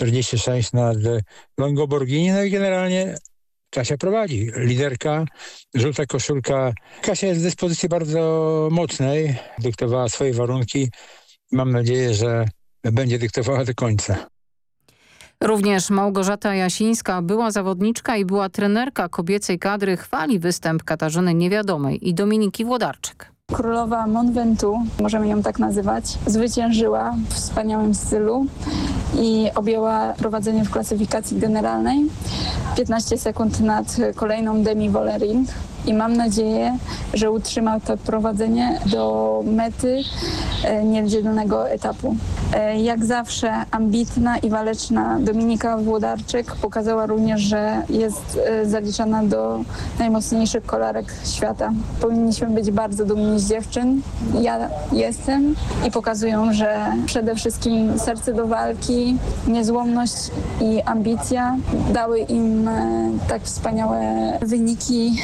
46 nad Longoborghini, no i generalnie Kasia prowadzi. Liderka, żółta koszulka. Kasia jest w dyspozycji bardzo mocnej, dyktowała swoje warunki. Mam nadzieję, że będzie dyktowała do końca. Również Małgorzata Jasińska, była zawodniczka i była trenerka kobiecej kadry, chwali występ Katarzyny Niewiadomej i Dominiki Włodarczyk. Królowa Mont Ventoux, możemy ją tak nazywać, zwyciężyła w wspaniałym stylu i objęła prowadzenie w klasyfikacji generalnej. 15 sekund nad kolejną Demi Vollering i mam nadzieję, że utrzyma to prowadzenie do mety niedzielnego etapu. Jak zawsze ambitna i waleczna Dominika Włodarczyk pokazała również, że jest zaliczana do najmocniejszych kolarek świata. Powinniśmy być bardzo dumni z dziewczyn. Ja jestem i pokazują, że przede wszystkim serce do walki, niezłomność i ambicja dały im tak wspaniałe wyniki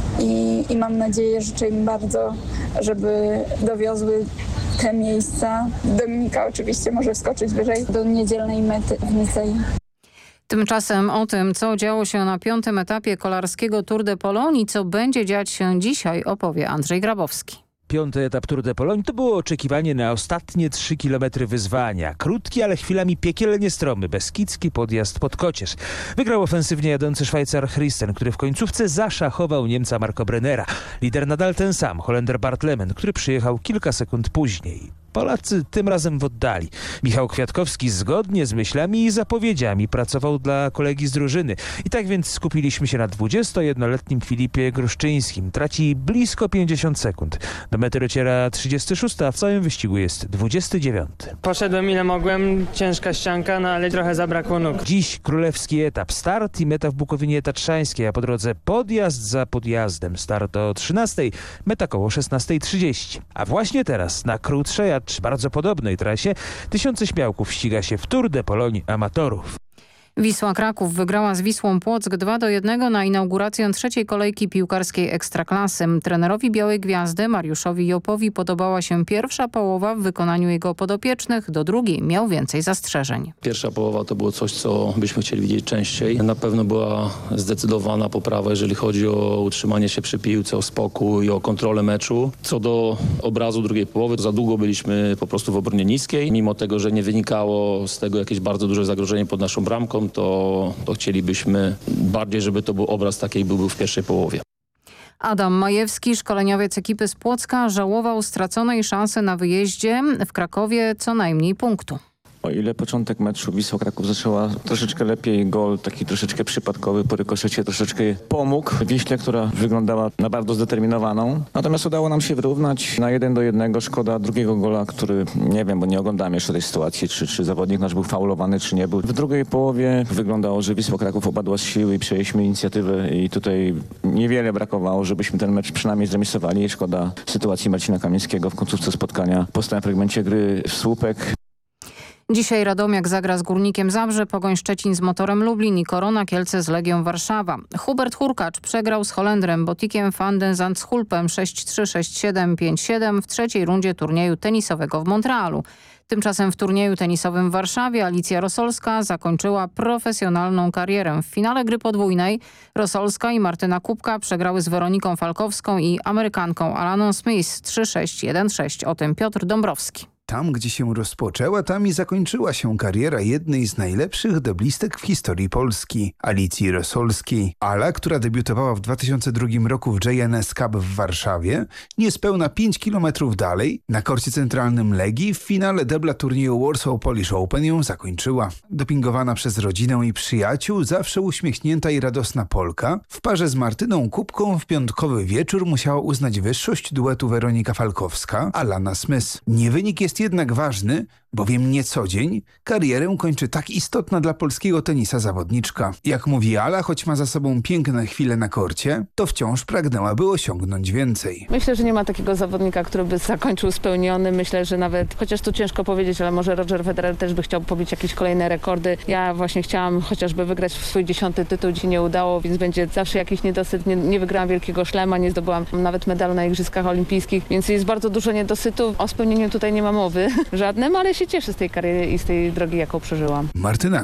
i mam nadzieję, życzę im bardzo, żeby dowiozły te miejsca. Dominika oczywiście może wskoczyć wyżej do niedzielnej mety w Nicei. Tymczasem o tym, co działo się na 5. etapie kolarskiego Tour de Pologne i co będzie dziać się dzisiaj, opowie Andrzej Grabowski. 5. etap Tour de Pologne to było oczekiwanie na ostatnie 3 kilometry wyzwania. Krótki, ale chwilami piekielnie stromy, beskidzki podjazd pod Kocież. Wygrał ofensywnie jadący Szwajcar Christen, który w końcówce zaszachował Niemca Marco Brennera. Lider nadal ten sam, Holender Bart Lehmann, który przyjechał kilka sekund później. Polacy tym razem w oddali. Michał Kwiatkowski zgodnie z myślami i zapowiedziami pracował dla kolegi z drużyny. I tak więc skupiliśmy się na 21-letnim Filipie Gruszczyńskim. Traci blisko 50 sekund. Do mety dociera 36, a w całym wyścigu jest 29. Poszedłem ile mogłem, ciężka ścianka, no ale trochę zabrakło nóg. Dziś królewski etap, start i meta w Bukowinie Tatrzańskiej, a po drodze podjazd za podjazdem. Start o 13, meta koło 16:30. A właśnie teraz na krótszej, acz bardzo podobnej trasie tysiące śmiałków ściga się w Tour de Pologne amatorów. Wisła Kraków wygrała z Wisłą Płock 2-1 na inaugurację 3. kolejki piłkarskiej Ekstraklasy. Trenerowi Białej Gwiazdy Mariuszowi Jopowi podobała się pierwsza połowa w wykonaniu jego podopiecznych, do drugiej miał więcej zastrzeżeń. Pierwsza połowa to było coś, co byśmy chcieli widzieć częściej. Na pewno była zdecydowana poprawa, jeżeli chodzi o utrzymanie się przy piłce, o spokój, o kontrolę meczu. Co do obrazu drugiej połowy, za długo byliśmy po prostu w obronie niskiej. Mimo tego, że nie wynikało z tego jakieś bardzo duże zagrożenie pod naszą bramką, to chcielibyśmy bardziej, żeby to był obraz taki, jak był w pierwszej połowie. Adam Majewski, szkoleniowiec ekipy z Płocka, żałował straconej szansy na wyjeździe w Krakowie co najmniej punktu. O ile początek meczu Wisła Kraków zaczęła troszeczkę lepiej, gol taki troszeczkę przypadkowy po rykoszecie troszeczkę pomógł Wiśle, która wyglądała na bardzo zdeterminowaną. Natomiast udało nam się wyrównać na 1-1. Szkoda drugiego gola, który nie wiem, bo nie oglądałem jeszcze tej sytuacji, czy zawodnik nasz był faulowany, czy nie był. W drugiej połowie wyglądało, że Wisła Kraków opadła z siły i przejęliśmy inicjatywę i tutaj niewiele brakowało, żebyśmy ten mecz przynajmniej zremisowali. Szkoda sytuacji Marcina Kamińskiego w końcówce spotkania po stałym fragmencie gry w słupek. Dzisiaj Radomiak zagra z Górnikiem Zabrze, Pogoń Szczecin z Motorem Lublin i Korona Kielce z Legią Warszawa. Hubert Hurkacz przegrał z Holendrem Botikiem van den Zandschulpem 6-3, 6-7, 5-7 w trzeciej rundzie turnieju tenisowego w Montrealu. Tymczasem w turnieju tenisowym w Warszawie Alicja Rosolska zakończyła profesjonalną karierę. W finale gry podwójnej Rosolska i Martyna Kubka przegrały z Weroniką Falkowską i Amerykanką Alaną Smith 3-6, 1-6. O tym Piotr Dąbrowski. Tam, gdzie się rozpoczęła, tam i zakończyła się kariera jednej z najlepszych deblistek w historii Polski, Alicji Rosolskiej. Ala, która debiutowała w 2002 roku w JNS Cup w Warszawie, niespełna 5 kilometrów dalej, na korcie centralnym Legii, w finale debla turnieju Warsaw Polish Open ją zakończyła. Dopingowana przez rodzinę i przyjaciół, zawsze uśmiechnięta i radosna Polka, w parze z Martyną Kubką w piątkowy wieczór musiała uznać wyższość duetu Weronika Falkowska, Alana Smith. Nie wynik jest jednak ważny, bowiem nie co dzień karierę kończy tak istotna dla polskiego tenisa zawodniczka. Jak mówi Ala, choć ma za sobą piękne chwile na korcie, to wciąż pragnęłaby osiągnąć więcej. Myślę, że nie ma takiego zawodnika, który by zakończył spełniony. Myślę, że nawet, chociaż tu ciężko powiedzieć, ale może Roger Federer też by chciał pobić jakieś kolejne rekordy. Ja właśnie chciałam chociażby wygrać swój 10. tytuł, dzisiaj nie udało, więc będzie zawsze jakiś niedosyt. Nie wygrałam wielkiego szlema, nie zdobyłam nawet medalu na Igrzyskach Olimpijskich, więc jest bardzo dużo niedosytów. O spełnieniu tutaj nie ma mowy żadnym, ale się cieszę z tej kariery i z tej drogi, jaką przeżyłam. Martyna